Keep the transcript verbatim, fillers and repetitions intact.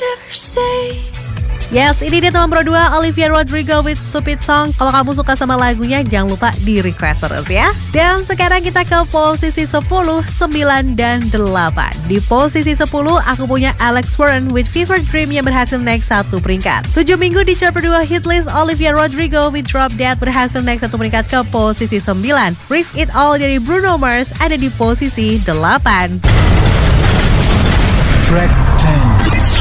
never say. Yes, ini dia teman Bro dua, Olivia Rodrigo with Stupid Song. Kalau kamu suka sama lagunya, jangan lupa di request terus ya. Dan sekarang kita ke posisi sepuluh, sembilan, dan delapan. Di posisi sepuluh, aku punya Alex Warren with Fever Dream yang berhasil naik satu peringkat. tujuh minggu di chart berdua hit list, Olivia Rodrigo with Drop Dead berhasil naik satu peringkat ke posisi sembilan. Risk It All dari Bruno Mars ada di posisi delapan. Track sepuluh.